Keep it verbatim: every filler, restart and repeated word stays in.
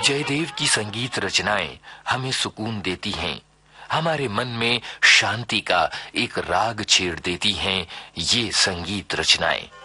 जयदेव की संगीत रचनाएं हमें सुकून देती हैं, हमारे मन में शांति का एक राग छेड़ देती हैं ये संगीत रचनाएं।